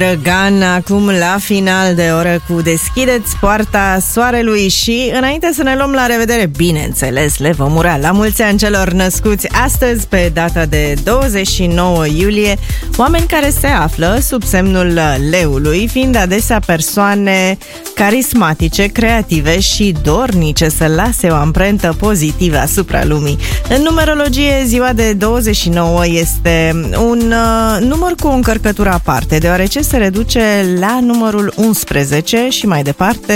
Răgan, acum la final de oră cu Deschideți poarta soarelui și înainte să ne luăm la revedere, bineînțeles, le vom ura la mulți ani celor născuți astăzi pe data de 29 iulie, oameni care se află sub semnul leului, fiind adesea persoane carismatice, creative și dornice să lase o amprentă pozitivă asupra lumii. În numerologie, ziua de 29 este un număr cu o încărcătură aparte, deoarece se reduce la numărul 11 și mai departe